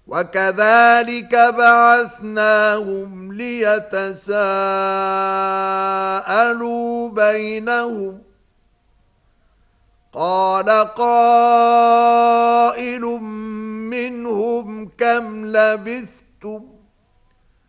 وكذلك بعثناهم ليتساءلوا بينهم قال قائل منهم كم لبثتم